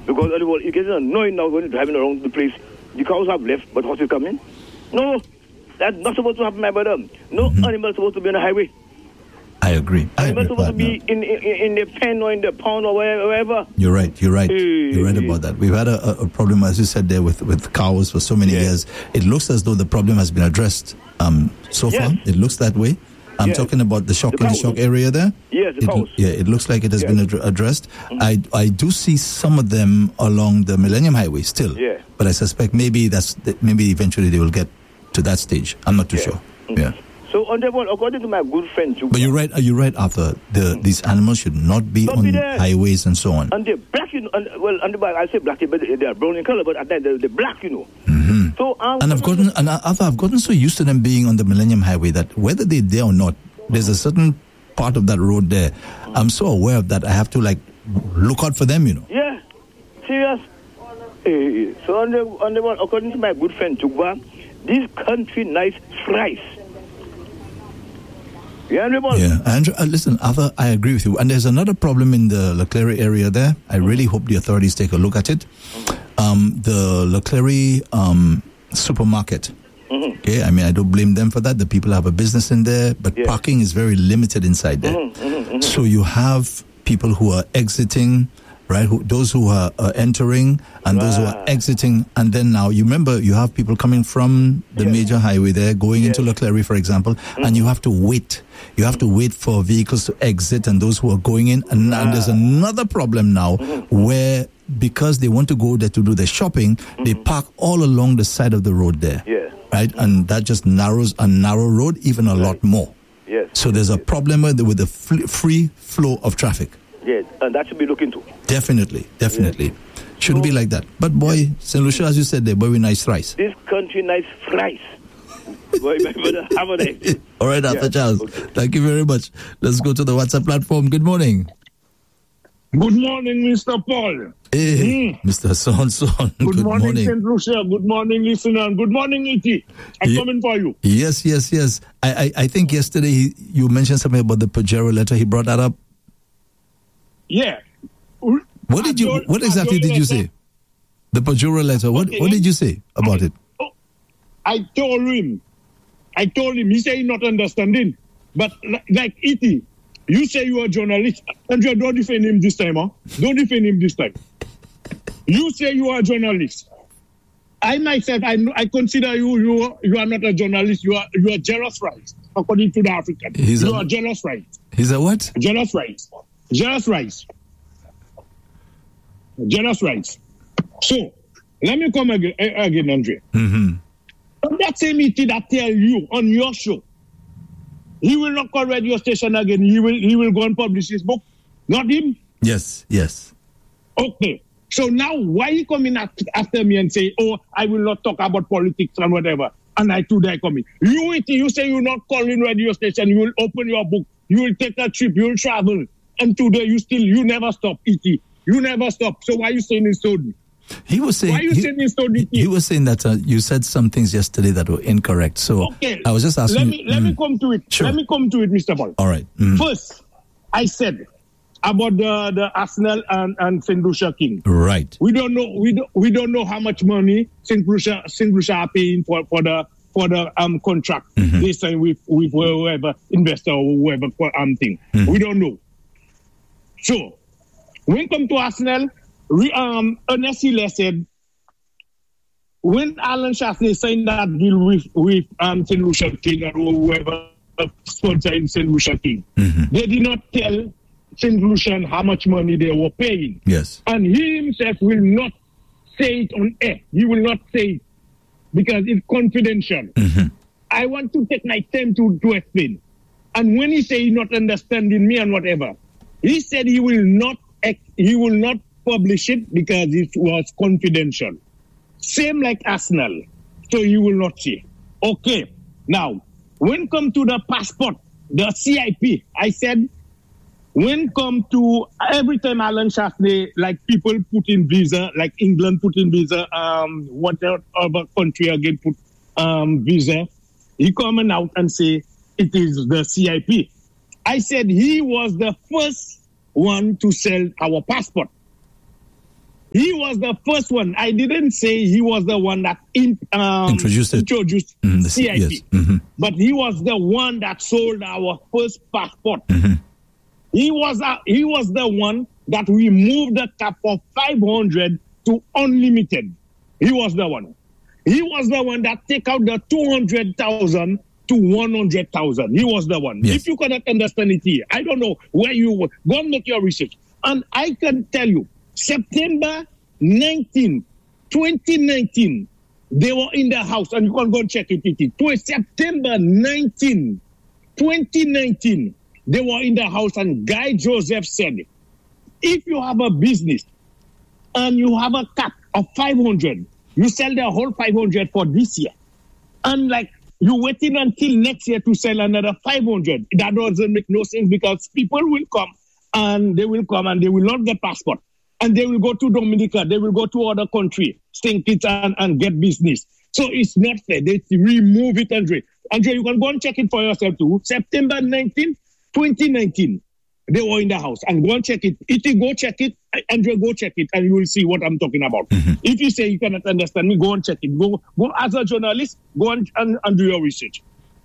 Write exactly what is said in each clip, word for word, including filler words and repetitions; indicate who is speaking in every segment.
Speaker 1: Because well, it gets annoying now when you're driving around the place. The cows have left, but horses coming. No, that's not supposed to happen, my brother. No mm-hmm. animal is supposed to be on the highway.
Speaker 2: I agree. I
Speaker 1: Animals
Speaker 2: agree.
Speaker 1: supposed to be in, in in the pen or in the pound or wherever. wherever.
Speaker 2: You're right. You're right. You're right about that. We've had a, a problem, as you said there, with, with cows for so many yeah. years. It looks as though the problem has been addressed um, so
Speaker 1: yes.
Speaker 2: far. It looks that way. I'm yes. talking about the shock
Speaker 1: the
Speaker 2: and shock area there.
Speaker 1: Yes, the
Speaker 2: it,
Speaker 1: cows.
Speaker 2: Yeah, it looks like it has yes. been ad- addressed. Mm-hmm. I I do see some of them along the Millennium Highway still.
Speaker 1: Yeah.
Speaker 2: But I suspect maybe that's maybe eventually they will get to that stage. I'm not too
Speaker 1: yeah.
Speaker 2: sure.
Speaker 1: Mm-hmm.
Speaker 2: Yeah.
Speaker 1: So on that one, according to my good friend,
Speaker 2: but you're right. Are you right, Arthur? The mm-hmm. these animals should not be
Speaker 1: not
Speaker 2: on
Speaker 1: be
Speaker 2: highways and so on.
Speaker 1: And they're black, you know. And, well, and the, I say black, but they are brown in color. But at that, they're, they're black, you know.
Speaker 2: Mm-hmm.
Speaker 1: So um,
Speaker 2: and I've gotten and Arthur, I've gotten so used to them being on the Millennium Highway that whether they're there or not, there's a certain part of that road there. Mm-hmm. I'm so aware of that. I have to like look out for them, you know.
Speaker 1: Yeah, serious. Uh, so on the on the one, according to my good friend Tugba, this country nice fries. Yeah,
Speaker 2: yeah. Andrew, uh, listen, Arthur, I agree with you. And there's another problem in the Leclerc area there. I really hope the authorities take a look at it. Um, the Leclerc um, supermarket. Mm-hmm. Okay, I mean, I don't blame them for that. The people have a business in there, but yeah. parking is very limited inside there. Mm-hmm, mm-hmm, mm-hmm. So you have people who are exiting, right? Who, those who are uh, entering and wow. those who are exiting. And then now, you remember, you have people coming from the yes. major highway there, going yes. into Leclerc, for example, mm-hmm. and you have to wait. You have to wait for vehicles to exit and those who are going in. And, wow. and there's another problem now mm-hmm. where, because they want to go there to do their shopping, mm-hmm. they park all along the side of the road there.
Speaker 1: Yeah.
Speaker 2: Right? And that just narrows a narrow road even a right. lot more.
Speaker 1: Yes.
Speaker 2: So there's a problem with the, with the free flow of traffic.
Speaker 1: Yes, and that should be looked into.
Speaker 2: Definitely, definitely. Yes. Shouldn't so, be like that. But boy, yes. Saint Lucia, as you said, they're very nice rice.
Speaker 1: This country nice fries. Boy, my brother, have a nice.
Speaker 2: All right, Arthur yeah. Charles.
Speaker 1: Okay.
Speaker 2: Thank you very much. Let's go to the WhatsApp platform. Good morning.
Speaker 3: Good morning, Mister Paul.
Speaker 2: Hey, mm. Mister Son Son.
Speaker 3: Good,
Speaker 2: Good
Speaker 3: morning,
Speaker 2: morning.
Speaker 3: Saint Lucia. Good morning, listener. Good morning, E T. I'm yeah. coming for you.
Speaker 2: Yes, yes, yes. I, I, I think yesterday he, you mentioned something about the Pajero letter. He brought that up.
Speaker 3: Yeah.
Speaker 2: What did you? What exactly did you say? The Pajero letter. What okay, What did you say about
Speaker 3: I,
Speaker 2: it?
Speaker 3: Oh, I told him. I told him. He said he's not understanding. But like E T, you say you are a journalist, and you don't defend him this time, huh? Don't defend him this time. You say you are a journalist. I myself, I I consider you you are, you are not a journalist. You are you are jealous rights, according to the African. He's you a, are jealous rights.
Speaker 2: He's a what?
Speaker 3: Jealous rights. Jealous rights. Jealous rights. So let me come again, again Andre.
Speaker 2: Mm-hmm.
Speaker 3: From that same E T that tell you on your show, he will not call radio station again. He will he will go and publish his book. Not him?
Speaker 2: Yes, yes.
Speaker 3: Okay. So now why you coming after me and say, oh, I will not talk about politics and whatever. And I too I come in. You E T, you say you're not calling radio station, you will open your book, you will take a trip, you will travel. And today you still you never stop, E T. You never stop. So why are you saying it's story?
Speaker 2: He was saying.
Speaker 3: Why are you
Speaker 2: he,
Speaker 3: saying it's story?
Speaker 2: He was saying that uh, you said some things yesterday that were incorrect. So
Speaker 3: okay.
Speaker 2: I was just asking.
Speaker 3: Let me let mm, me come to it.
Speaker 2: Sure.
Speaker 3: Let me come to it, Mister Paul.
Speaker 2: All right. Mm.
Speaker 3: First, I said about the, the Arsenal and, and Saint Lucia King.
Speaker 2: Right.
Speaker 3: We don't know. We don't. We don't know how much money Saint Lucia Saint Lucia are paying for, for the for the um contract. Mm-hmm. This time with with whoever investor or whoever um thing. Mm-hmm. We don't know. So when it comes to Arsenal, we, um, Ernest Hiller said, when Alan Shaftney signed that deal with, with um, Saint Lucia King or whoever sponsoring Saint Lucia King, mm-hmm. they did not tell Saint Lucian how much money they were paying.
Speaker 2: Yes.
Speaker 3: And he himself will not say it on air. He will not say it because it's confidential.
Speaker 2: Mm-hmm.
Speaker 3: I want to take my time to, to explain. And when he say he's not understanding me and whatever, he said he will not he will not publish it because it was confidential. Same like Arsenal. So he will not say. Okay. Now, when come to the passport, the C I P, I said, when come to every time Alan Shaftney, like people put in visa, like England put in visa, um, whatever other country again put um, visa, he coming out and say it is the C I P. I said he was the first one to sell our passport. He was the first one. I didn't say he was the one that in, um,
Speaker 2: introduced,
Speaker 3: introduced
Speaker 2: mm, the
Speaker 3: C I P.
Speaker 2: Yes. Mm-hmm.
Speaker 3: But he was the one that sold our first passport.
Speaker 2: Mm-hmm.
Speaker 3: He was a, he was the one that removed the cap from five hundred to unlimited. He was the one. He was the one that take out the two hundred thousand to one hundred thousand. He was the one.
Speaker 2: Yes.
Speaker 3: If you cannot understand it here, I don't know where you were. Go and make your research. And I can tell you, September nineteenth, twenty nineteen, they were in the house, and you can go and check it. it. September nineteenth, twenty nineteen, they were in the house, and Guy Joseph said, if you have a business and you have a cap of five hundred, you sell the whole five hundred for this year. And like, you're waiting until next year to sell another five hundred. That doesn't make no sense, because people will come and they will come and they will not get passport. And they will go to Dominica, they will go to other country, stink it and, and get business. So it's not fair. They remove it, Andre. Andre, you can go and check it for yourself too. September nineteenth, twenty nineteen, they were in the house. And go and check it. If you go check it, Andre, go check it, and you will see what I'm talking about. Mm-hmm. If you say you cannot understand me, go and check it. Go, go as a journalist, go and, and, and do your research.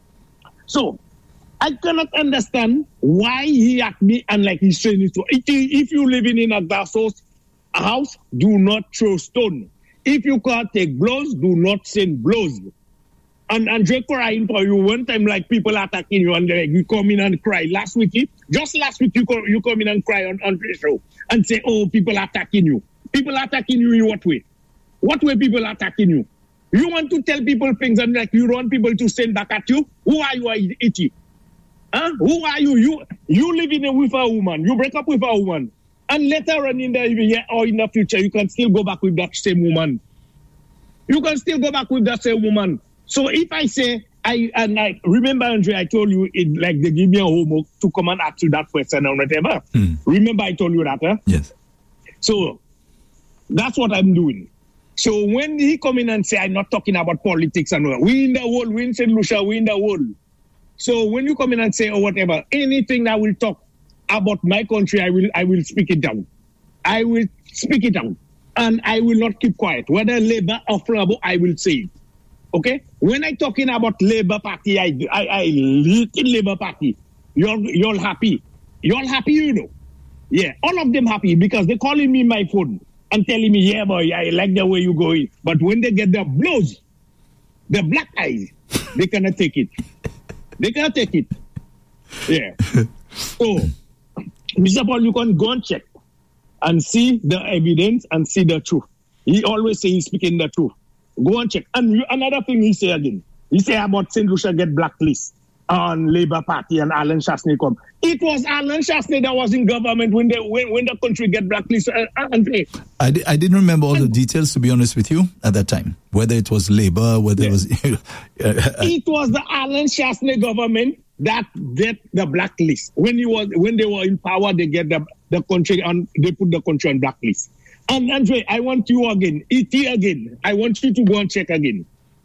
Speaker 3: So, I cannot understand why he asked me, and like he's saying it. If, if you living in a glass house, house, do not throw stone. If you can't take blows, do not send blows. And Andre crying for you one time, like people attacking you, and like, you come in and cry. Last week, just last week, you come, you come in and cry on, on the show and say, oh, people attacking you. People attacking you in what way? What way people attacking you? You want to tell people things, and like you want people to send back at you? Who are you, Itchy? Huh? Who are you? You you live in a, with a woman. You break up with a woman. And later on in the year or in the future, you can still go back with that same woman. You can still go back with that same woman. So if I say, I and I remember, Andre, I told you, it, like they give me a homework to come and ask you that question or whatever. Mm. Remember I told you that, huh?
Speaker 2: Yes.
Speaker 3: So that's what I'm doing. So when he come in and say, I'm not talking about politics and all, we in the world, we in Saint Lucia, we in the world. So when you come in and say, or whatever, anything that will talk about my country, I will I will speak it down. I will speak it down. And I will not keep quiet. Whether Labour or Flabo, I will say it. Okay? When I talking about Labour Party, I I, I lead in Labour Party. You're you're happy. You're happy, you know. Yeah, all of them happy because they calling me my phone and telling me, yeah, boy, I like the way you going. But when they get the blows, the black eyes, they cannot take it. They cannot take it. Yeah. So, Mister Paul, you can go and check and see the evidence and see the truth. He always say he's speaking the truth. Go and check. And you, another thing he say again, he say about Saint Lucia get blacklist on Labour Party and Alan Chastanet come. It was Alan Chastanet that was in government when the when, when the country get blacklist. Uh, and
Speaker 2: I, di- I didn't remember all the details, to be honest with you, at that time. Whether it was Labour, whether yeah. it was...
Speaker 3: It was the Alan Chastanet government that get the blacklist. When he was when they were in power, they get the, the country on they put the country on blacklist. And Andre, I want you again, E T again. I want you to go and check again.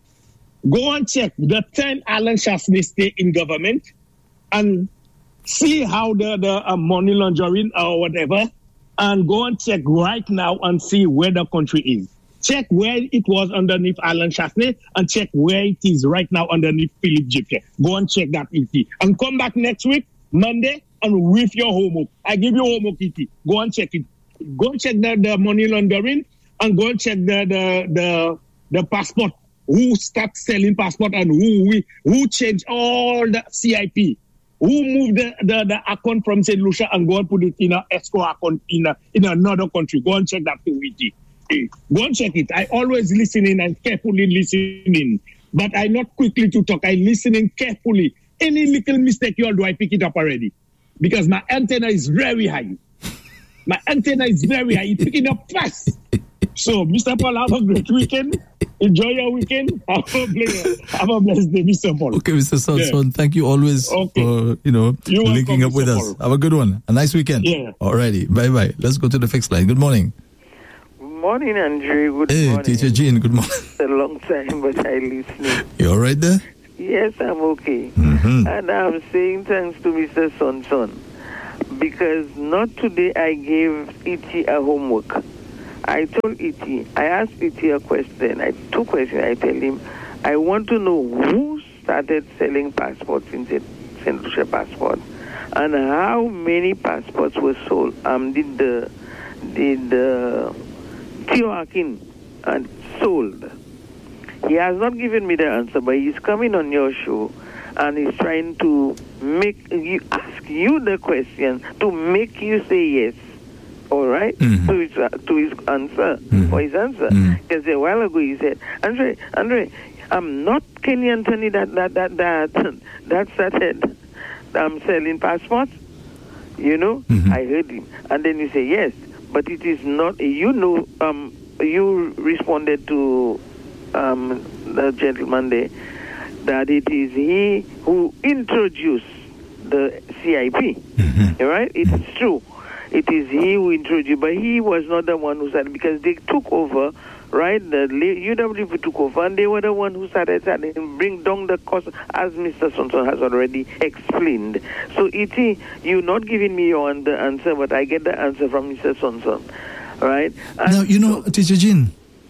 Speaker 3: Go and check the time Alan Chastanet stay in government and see how the, the uh, money laundering or whatever, and go and check right now and see where the country is. Check where it was underneath Alan Chastanet and check where it is right now underneath Philip Jipke. Go and check that, E T. And come back next week, Monday, and with your homework. I give you homework, E T. Go and check it. Go and check the, the money laundering and go and check the the the, the passport. Who start selling passport and who we who changed all the C I P. Who moved the, the, the account from Saint Lucia and go and put it in an escrow account in a, in another country. Go and check that too, E T. Go and check it. I always listening and carefully listening. But I not quickly to talk. I listening carefully. Any little mistake you all do, I pick it up already. Because my antenna is very high. My antenna is very high. It's picking up fast. So, Mister Paul, have a great weekend. Enjoy your weekend. Have a blessed, have a blessed day, Mister Paul.
Speaker 2: Okay, Mister Sanson, yeah. Thank you always okay. for, you know, You're linking welcome, up with Mister us. Paul. Have a good one. A nice weekend.
Speaker 3: Yeah.
Speaker 2: Alrighty. Bye-bye. Let's go to the fixed line. Good morning.
Speaker 4: Good morning, Andre. Good
Speaker 2: hey,
Speaker 4: morning.
Speaker 2: Teacher Jean. Good morning.
Speaker 4: It's a long time, but I listening.
Speaker 2: You all right there?
Speaker 4: Yes, I'm okay.
Speaker 2: Mm-hmm.
Speaker 4: And I'm saying thanks to Mister Sanson. Because not today I gave E T a homework. I told E T, I asked E T a question, I two questions. I tell him, I want to know who started selling passports in Saint Lucia passport, and how many passports were sold. Um, did the did the Theo Akin and sold? He has not given me the answer, but he's coming on your show, and he's trying to make you ask you the question to make you say yes. All right,
Speaker 2: mm-hmm.
Speaker 4: to his uh, to his answer
Speaker 2: mm-hmm.
Speaker 4: for his answer. Because mm-hmm. a while ago he said, Andre, Andre, I'm not Kenny Anthony that that that that that started um, selling passports. You know,
Speaker 2: mm-hmm.
Speaker 4: I heard him, and then you say yes, but it is not. You know, um, you responded to um, the gentleman there that it is he who introduced the C I P.
Speaker 2: Mm-hmm.
Speaker 4: All right, it's mm-hmm. true. It is he who introduced, but he was not the one who started, because they took over, right? The U W P took over, and they were the one who started and bring down the cost, as Mister Sonson has already explained. So, E T, you're not giving me your the answer, but I get the answer from Mister Sonson, right? And
Speaker 2: now, you know, Teacher Jean,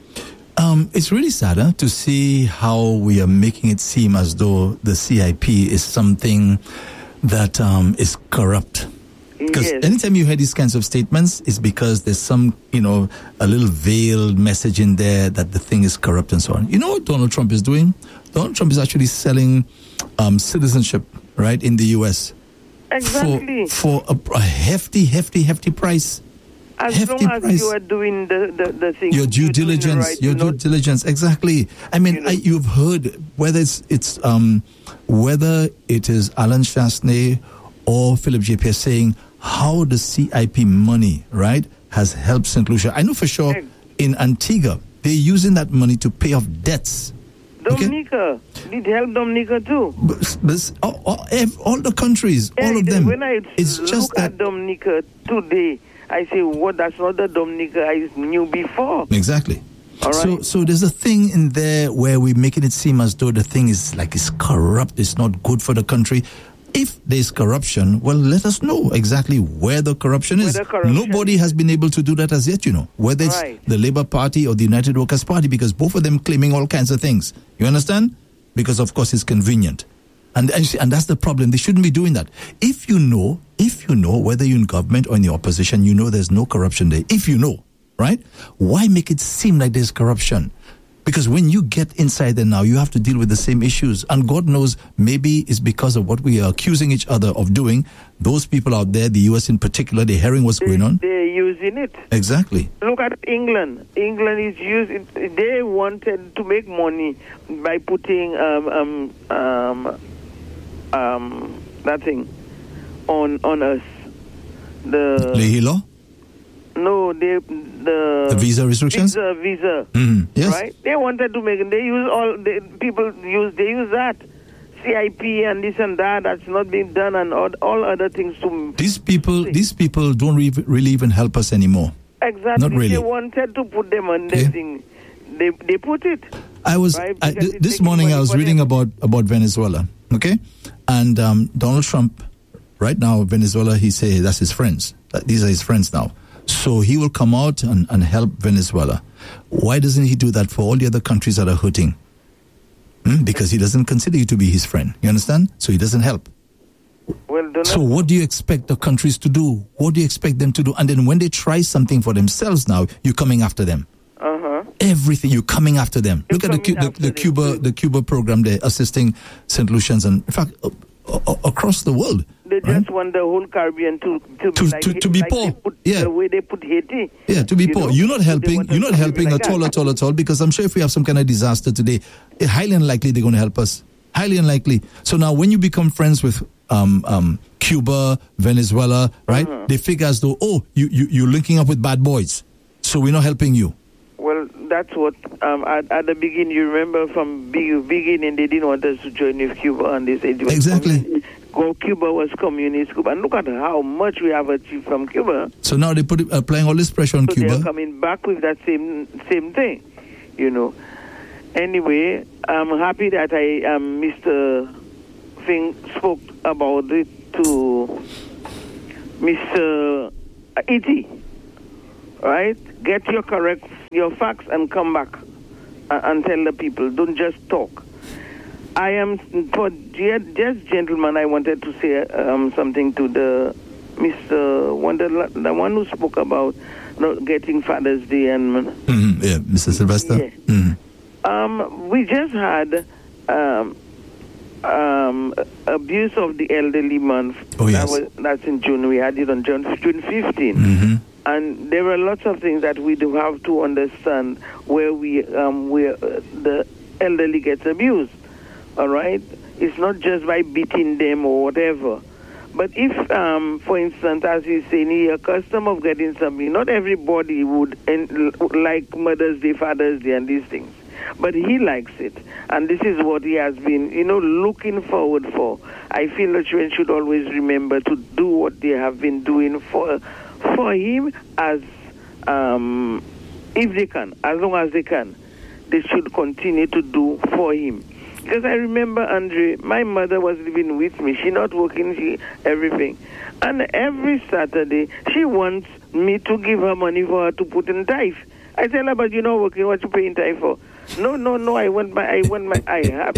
Speaker 2: um, it's really sad huh, to see how we are making it seem as though the C I P is something that um, is corrupt. Because
Speaker 4: yes.
Speaker 2: anytime you hear these kinds of statements, it's because there's some, you know, a little veiled message in there that the thing is corrupt and so on. You know what Donald Trump is doing? Donald Trump is actually selling um, citizenship, right, in the U S
Speaker 4: Exactly.
Speaker 2: For, for a, a hefty, hefty, hefty price.
Speaker 4: As
Speaker 2: hefty
Speaker 4: long as
Speaker 2: price.
Speaker 4: you are doing the, the, the thing.
Speaker 2: Your due diligence, right, your due diligence, exactly. I mean, you know, I, you've heard, whether it's, it's um, whether it is Alan Chasney or Philip J. Pierce saying how the C I P money, right, has helped Saint Lucia. I know for sure in Antigua, they're using that money to pay off debts.
Speaker 4: Dominica. Okay? Did help Dominica too.
Speaker 2: But, but all, all, all the countries, yeah, all of them.
Speaker 4: When I
Speaker 2: it's
Speaker 4: look
Speaker 2: just
Speaker 4: at
Speaker 2: that
Speaker 4: Dominica today, I say, what, that's not the Dominica I knew before.
Speaker 2: Exactly.
Speaker 4: All right.
Speaker 2: So, so there's a thing in there where we're making it seem as though the thing is like it's corrupt, it's not good for the country. If there's corruption, well, let us know exactly where the corruption is.
Speaker 4: The corruption
Speaker 2: Nobody has been able to do that as yet, you know, whether it's
Speaker 4: right.
Speaker 2: the Labour Party or the United Workers' Party, because both of them claiming all kinds of things. You understand? Because, of course, it's convenient. And, and, and that's the problem. They shouldn't be doing that. If you know, if you know, whether you're in government or in the opposition, you know there's no corruption there. If you know, right? Why make it seem like there's corruption? Because when you get inside there now, you have to deal with the same issues. And God knows, maybe it's because of what we are accusing each other of doing. Those people out there, the U S in particular, they're hearing what's
Speaker 4: they,
Speaker 2: going on.
Speaker 4: They're using it.
Speaker 2: Exactly.
Speaker 4: Look at England. England is using, they wanted to make money by putting um, um, um, um, that thing on, on us. The
Speaker 2: Leahy law?
Speaker 4: No, they the,
Speaker 2: the visa restrictions.
Speaker 4: Visa, visa.
Speaker 2: Mm-hmm. Yes.
Speaker 4: Right? They wanted to make. They use all. They, people use. They use that C I P and this and that. That's not being done, and all, all other things to.
Speaker 2: These people. These people don't re- really even help us anymore.
Speaker 4: Exactly.
Speaker 2: Not really.
Speaker 4: They wanted to put them on
Speaker 2: okay.
Speaker 4: the thing. They they put it.
Speaker 2: I was
Speaker 4: right?
Speaker 2: I, th- this morning. I was reading them. about about Venezuela. Okay, and um, Donald Trump. Right now, Venezuela. He say that's his friends. That these are his friends now. So he will come out and, and help Venezuela. Why doesn't he do that for all the other countries that are hurting? Hmm? Because he doesn't consider you to be his friend. You understand? So he doesn't help.
Speaker 4: Well, don't
Speaker 2: so what do you expect the countries to do? What do you expect them to do? And then when they try something for themselves now, you're coming after them.
Speaker 4: Uh-huh.
Speaker 2: Everything, you're coming after them.
Speaker 4: You're
Speaker 2: Look at the, the, the Cuba the Cuba program there, assisting Saint Lucians and, in fact, uh, uh, across the world.
Speaker 4: They
Speaker 2: right?
Speaker 4: just want the whole Caribbean to to,
Speaker 2: to,
Speaker 4: be, like,
Speaker 2: to, to be
Speaker 4: like
Speaker 2: poor.
Speaker 4: Put,
Speaker 2: yeah.
Speaker 4: The way they put Haiti.
Speaker 2: Yeah, to be
Speaker 4: you
Speaker 2: poor.
Speaker 4: Know?
Speaker 2: You're not helping.
Speaker 4: So
Speaker 2: you're not helping
Speaker 4: like
Speaker 2: at all, at all, at all. Because I'm sure if we have some kind of disaster today, it's highly unlikely they're going to help us. Highly unlikely. So now, when you become friends with um, um, Cuba, Venezuela, right?
Speaker 4: Uh-huh.
Speaker 2: They figure as though, oh, you you you're linking up with bad boys, so we're not helping you.
Speaker 4: Well, that's what um, at, at the beginning. You remember from big, beginning they didn't want us to join with Cuba, and they said
Speaker 2: exactly.
Speaker 4: Go, Cuba was communist Cuba, and look at how much we have achieved from Cuba.
Speaker 2: So now they put applying all this pressure on
Speaker 4: so
Speaker 2: Cuba.
Speaker 4: They're coming back with that same same thing, you know. Anyway, I'm happy that I um, Mister Fink spoke about it to Mister E T. right? Get your correct, your facts and come back and, and tell the people. Don't just talk. I am, for just gentlemen, I wanted to say um, something to the Mister Wonder, the one who spoke about not getting Father's Day and...
Speaker 2: Mm-hmm. Yeah, Mister Sylvester.
Speaker 4: Yeah.
Speaker 2: Mm-hmm.
Speaker 4: Um, we just had um, um, abuse of the elderly month.
Speaker 2: Oh, yes.
Speaker 4: That was, that's in June. We had it on June, June fifteenth.
Speaker 2: Mm-hmm.
Speaker 4: And there were lots of things that we do have to understand where we um, where uh, the elderly gets abused. All right? It's not just by beating them or whatever. But if, um, for instance, as he's saying, he accustomed of getting something, not everybody would end, like Mother's Day, Father's Day, and these things. But he likes it. And this is what he has been, you know, looking forward for. I feel that children should always remember to do what they have been doing for for him as, um, if they can, as long as they can. They should continue to do for him. Because I remember, Andre, my mother was living with me. She not working, she everything. And every Saturday, she wants me to give her money for her to put in tithe. I tell her, but you're not working, what you paying tithe for? No, no, no, I want my, I want my, I have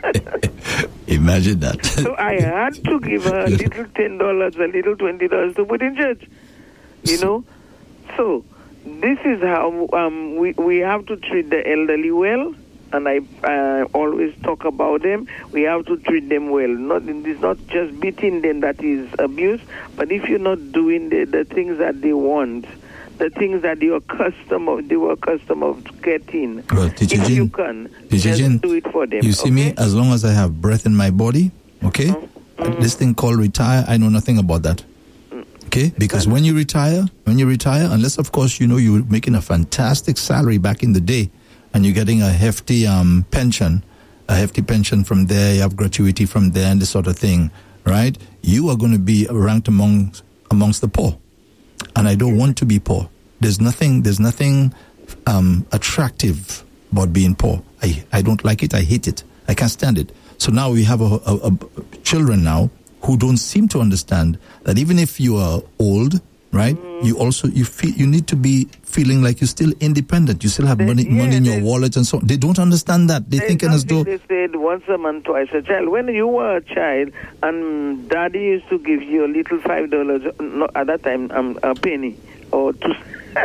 Speaker 4: to.
Speaker 2: Imagine that.
Speaker 4: So I had to give her a little ten dollars, a little twenty dollars to put in church. You know? So, this is how um, we, we have to treat the elderly well. And I uh, always talk about them. We have to treat them well. Not, it's not just beating them that is abuse, but if you're not doing the, the things that they want, the things that they are accustomed of, they were accustomed of getting.
Speaker 2: Well, Teacher
Speaker 4: if
Speaker 2: Jean,
Speaker 4: you can,
Speaker 2: Teacher
Speaker 4: just
Speaker 2: Jean,
Speaker 4: do it for them.
Speaker 2: You see
Speaker 4: okay?
Speaker 2: me, as long as I have breath in my body, okay? Mm-hmm. This thing called retire, I know nothing about that. Okay? Because when you retire, when you retire, unless, of course, you know you're making a fantastic salary back in the day, and you're getting a hefty um, pension, a hefty pension from there, you have gratuity from there and this sort of thing, right? You are going to be ranked among, amongst the poor. And I don't want to be poor. There's nothing, there's nothing um, attractive about being poor. I, I don't like it. I hate it. I can't stand it. So now we have a, a, a children now who don't seem to understand that even if you are old, right? Mm. You also you feel you need to be feeling like you're still independent. You still have they, money yeah, money in your wallet and so on. They don't understand that. They think as though
Speaker 4: they said once a month, twice a child. When you were a child and daddy used to give you a little five dollars, no, at that time um, a penny or two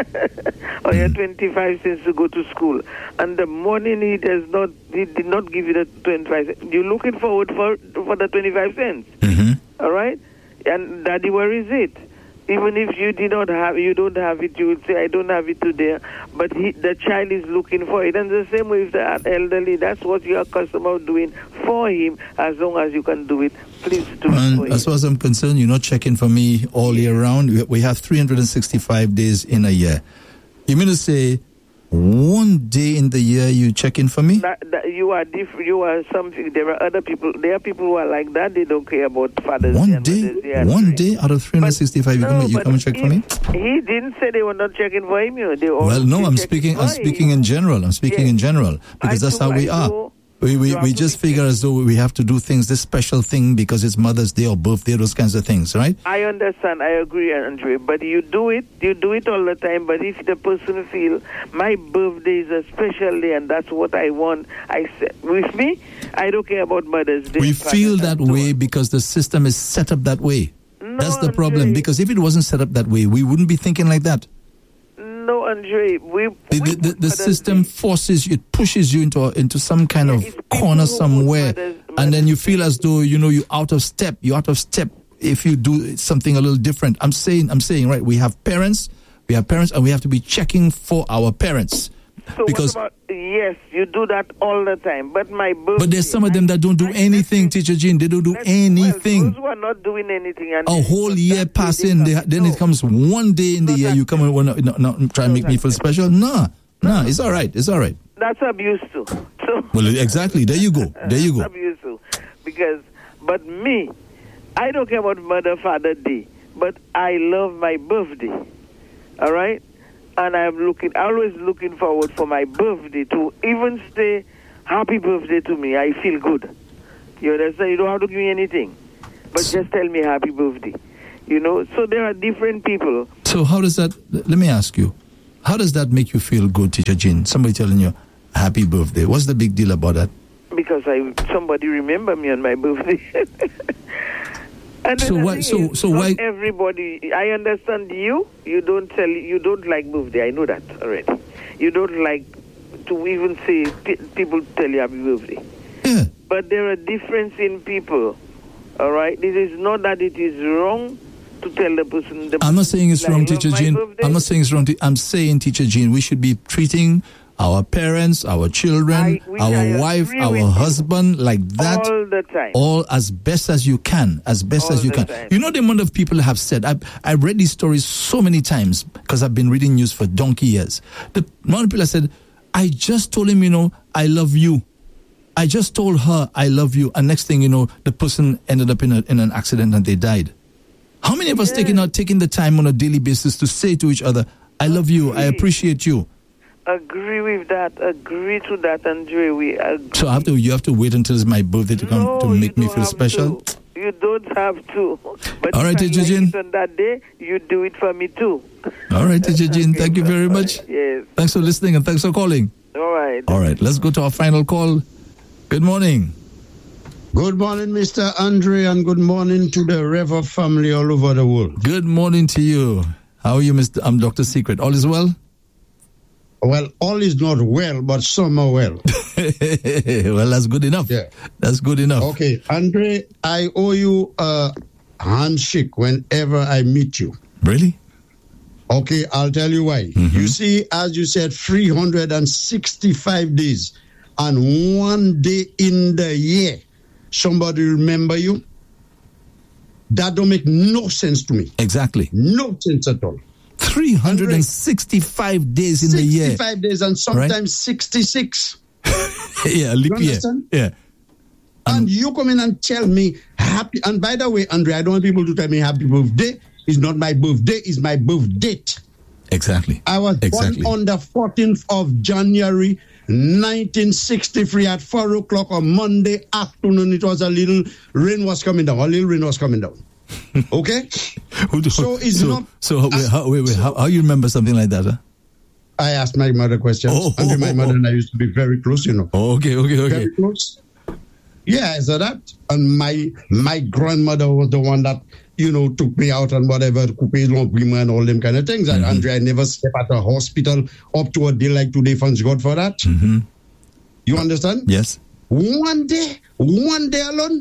Speaker 4: or your twenty-five cents to go to school, and the morning he does not he did not give you the twenty-five cents. You're looking forward for for the twenty-five cents. Mm-hmm. All right, and daddy, where is it? Even if you did not have, you don't have it, you would say, I don't have it today. But he, the child is looking for it. And the same way with the elderly, that's what you are accustomed of doing for him. As long as you can do it, please do
Speaker 2: and
Speaker 4: it for him.
Speaker 2: As far as I'm concerned, you're not checking for me all year round. We have three hundred sixty-five days in a year. You mean to say one day in the year you check in for me?
Speaker 4: That, that you are different. You are something. There are other people. There are people who are like that. They don't care about Father's Day.
Speaker 2: One day, day one day out of three hundred sixty-five, but, you, no, come, you come and check
Speaker 4: he,
Speaker 2: for me.
Speaker 4: He didn't say they were not checking for him. You, they
Speaker 2: well, no, I'm speaking. I'm speaking in general. I'm speaking yes. in general because I that's do, how we I are. Do. We we, we just figure as though we have to do things, this special thing, because it's Mother's Day or birthday, those kinds of things, right?
Speaker 4: I understand. I agree, Andre. But you do it. You do it all the time. But if the person feels my birthday is a special day and that's what I want, I say, with me, I don't care about Mother's Day.
Speaker 2: We feel that way because the system is set up that way. No, that's the problem. Andre. Because if it wasn't set up that way, we wouldn't be thinking like that.
Speaker 4: No, Andre, we...
Speaker 2: The,
Speaker 4: we
Speaker 2: the, the, the system forces you, it pushes you into into some kind yeah, of corner somewhere, mothers, mothers, and then you feel as though, you know, you're out of step. You're out of step if you do something a little different. I'm saying, I'm saying, right, we have parents, we have parents, and we have to be checking for our parents.
Speaker 4: So
Speaker 2: because
Speaker 4: what about, yes, you do that all the time, but my birthday...
Speaker 2: But there's some of them that don't do anything, Teacher Jean. They don't do anything.
Speaker 4: Well, those who are not doing anything... And
Speaker 2: a whole year passing, they, then no. it comes one day in the year, you come and wanna, no, no, try and make me feel special. No, no, it's all right, it's all right.
Speaker 4: That's abuse too. So,
Speaker 2: well, exactly, there you go, there you go.
Speaker 4: That's abuse too. Because, but me, I don't care about Mother, Father Day, but I love my birthday, all right? And I'm looking, always looking forward for my birthday to even say happy birthday to me. I feel good. You understand? You don't have to give me anything, but just tell me happy birthday. You know. So there are different people.
Speaker 2: So how does that? Let me ask you. how does that make you feel good, Teacher Jean? Somebody telling you happy birthday. What's the big deal about that?
Speaker 4: Because I somebody remember me on my birthday. And
Speaker 2: so why? So
Speaker 4: is,
Speaker 2: so
Speaker 4: not
Speaker 2: why?
Speaker 4: Everybody, I understand you. You don't tell. You don't like birthday. I know that already. You don't like to even say p- people tell you happy birthday.
Speaker 2: Yeah.
Speaker 4: But there are difference in people. All right. It is not that it is wrong to tell the person. The
Speaker 2: I'm not saying it's
Speaker 4: like,
Speaker 2: wrong, Teacher Jean.
Speaker 4: birthday.
Speaker 2: I'm not saying it's wrong. Te- I'm saying, Teacher Jean, we should be treating our parents, our children,
Speaker 4: I-
Speaker 2: our
Speaker 4: I
Speaker 2: wife,
Speaker 4: agree
Speaker 2: our
Speaker 4: with you.
Speaker 2: husband like that.
Speaker 4: all the time.
Speaker 2: All as best as you can, as best
Speaker 4: All
Speaker 2: as you
Speaker 4: the
Speaker 2: can.
Speaker 4: time.
Speaker 2: You know the amount of people have said, I've, I've read these stories so many times because I've been reading news for donkey years. The amount of people have said, I just told him, you know, I love you. I just told her I love you. And next thing you know, the person ended up in, a, in an accident and they died. How many of us
Speaker 4: Yeah.
Speaker 2: taking out, taking the time on a daily basis to say to each other, I love you, I appreciate you.
Speaker 4: Agree with that. Agree to that, Andre. We agree.
Speaker 2: So I have to, you have to wait until it's my birthday to come
Speaker 4: no,
Speaker 2: to
Speaker 4: you
Speaker 2: make me
Speaker 4: don't
Speaker 2: feel
Speaker 4: have
Speaker 2: special.
Speaker 4: to. You don't have to. But
Speaker 2: All right,
Speaker 4: if I
Speaker 2: Teacher
Speaker 4: like
Speaker 2: Jean.
Speaker 4: it on that day, you do it for me too.
Speaker 2: All right, Teacher Jean,
Speaker 4: Okay,
Speaker 2: thank you very
Speaker 4: bye-bye.
Speaker 2: much.
Speaker 4: Yes.
Speaker 2: Thanks for listening and thanks for calling.
Speaker 4: All right.
Speaker 2: All right, let's go to our final call. Good morning.
Speaker 5: Good morning, Mister Andre, and good morning to the Rever family all over the world.
Speaker 2: Good morning to you. How are you, Mister I'm Doctor Secret. All is well?
Speaker 5: Well, all is not well, but some are well.
Speaker 2: Well, that's good enough.
Speaker 5: Yeah.
Speaker 2: That's good enough.
Speaker 5: Okay, Andre, I owe you a handshake whenever I meet you.
Speaker 2: Really?
Speaker 5: Okay, I'll tell you why.
Speaker 2: Mm-hmm.
Speaker 5: You see, as you said, three hundred sixty-five days and one day in the year, somebody remember you? That don't make no sense to me.
Speaker 2: Exactly.
Speaker 5: No sense at all.
Speaker 2: three hundred sixty-five days in the year.
Speaker 5: sixty-five days and sometimes sixty-six.
Speaker 2: Yeah, a leap
Speaker 5: You
Speaker 2: year.
Speaker 5: understand?
Speaker 2: Yeah.
Speaker 5: And you come in and tell me happy. And by the way, Andre, I don't want people to tell me happy birthday. It's not my birthday, it's my birth date.
Speaker 2: Exactly.
Speaker 5: I was
Speaker 2: Exactly.
Speaker 5: born on the fourteenth of January, nineteen sixty-three at four o'clock on Monday afternoon. It was a little rain was coming down. A little rain was coming down. Okay?
Speaker 2: Who do-
Speaker 5: So it's
Speaker 2: so,
Speaker 5: not-
Speaker 2: So wait, how, wait, wait, how, how you remember something like that? Huh?
Speaker 5: I asked my mother questions.
Speaker 2: Oh,
Speaker 5: Andre,
Speaker 2: oh,
Speaker 5: my
Speaker 2: oh,
Speaker 5: mother
Speaker 2: oh.
Speaker 5: and I used to be very close, you know.
Speaker 2: Oh, okay, okay, okay.
Speaker 5: Very close. Yeah, I said that. And my my grandmother was the one that, you know, took me out and whatever, coupe l'ombriment and all them kind of things. And
Speaker 2: Mm-hmm.
Speaker 5: Andre, I never slept at a hospital up to a day like today, thanks God for that.
Speaker 2: Mm-hmm.
Speaker 5: You understand?
Speaker 2: Yes.
Speaker 5: One day, one day alone.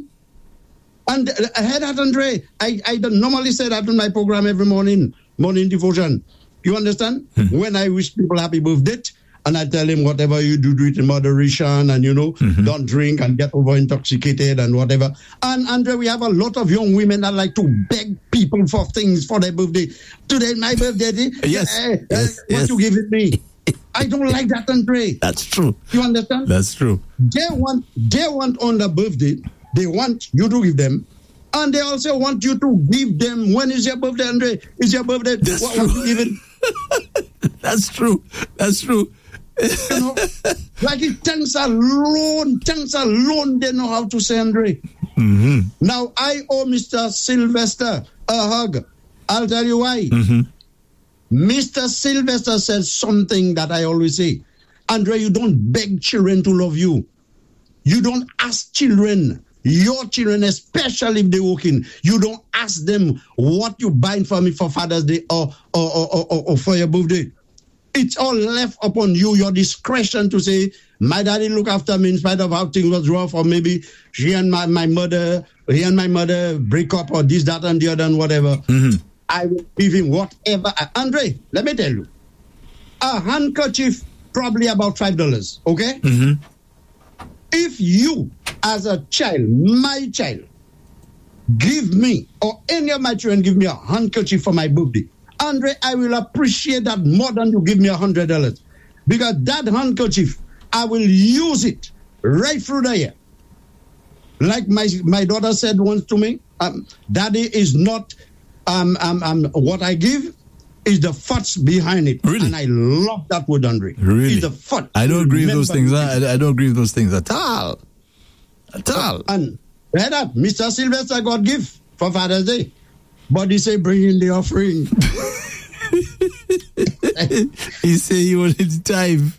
Speaker 5: And I had that, Andre. I, I don't normally say that on my program every morning, morning devotion. You understand?
Speaker 2: Mm-hmm.
Speaker 5: When I wish people happy birthday, and I tell him whatever you do, do it in moderation, and you know,
Speaker 2: Mm-hmm.
Speaker 5: don't drink and get over intoxicated and whatever. And Andre, we have a lot of young women that like to beg people for things for their birthday. Today, my birthday.
Speaker 2: Yes,
Speaker 5: eh,
Speaker 2: yes,
Speaker 5: eh,
Speaker 2: yes.
Speaker 5: What you give it me? I don't like that, Andre.
Speaker 2: That's true.
Speaker 5: You understand?
Speaker 2: That's true.
Speaker 5: They want, they want on the birthday, they want you to give them, and they also want you to give them, when is your birthday, Andre? Is your birthday?
Speaker 2: That's
Speaker 5: what
Speaker 2: true.
Speaker 5: want you give it?
Speaker 2: That's true. That's true.
Speaker 5: You know, like it thanks alone, thanks alone, they know how to say, Andre.
Speaker 2: Mm-hmm.
Speaker 5: Now, I owe Mister Sylvester a hug. I'll tell you why.
Speaker 2: Mm-hmm.
Speaker 5: Mister Sylvester said something that I always say. Andre, you don't beg children to love you. You don't ask children, your children, especially if they're working, you don't ask them what you buying for me for Father's Day or, or, or, or, or for your birthday. It's all left upon you, your discretion to say, my daddy look after me in spite of how things was wrong, or maybe she and my, my mother, he and my mother break up or this, that, and the other, and whatever.
Speaker 2: Mm-hmm.
Speaker 5: I will give him whatever. I, Andre, let me tell you, a handkerchief, probably about five dollars, okay?
Speaker 2: Mm-hmm.
Speaker 5: If you, as a child, my child, give me, or any of my children give me a handkerchief for my birthday, Andre, I will appreciate that more than you give me a hundred dollars. Because that handkerchief, I will use it right through the year. Like my, my daughter said once to me, um, Daddy is not um, um, um, what I give, is the fuss behind it.
Speaker 2: Really?
Speaker 5: And I love that word, Andre.
Speaker 2: Really?
Speaker 5: It's the fuss.
Speaker 2: I don't agree with those things.
Speaker 5: Remember-
Speaker 2: I, I don't agree with those things at all. At all.
Speaker 5: And head up, Mister Sylvester got gift for Father's Day. But he say bring in the offering.
Speaker 2: He said he wanted time.